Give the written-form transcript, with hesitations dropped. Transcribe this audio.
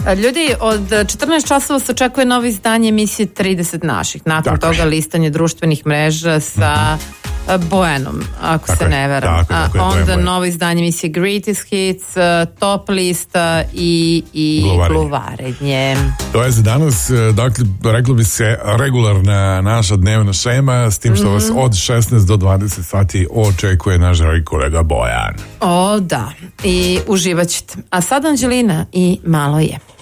Ljudi, od 14 časova se očekuje novo izdanje emisije 30 naših. Nakon toga listanje društvenih mreža sa Bojanom, ako se ne veram. Onda novo izdanje emisije Greatest Hits, Top lista i gluvarenje. To je za danas, dakle, reklo bi se regularna naša dnevna šema, s tim što vas od 16 do 20 sati očekuje naš dragi kolega Bojan. O, da. I uživat ćete. A sad Anđelina i Malo je.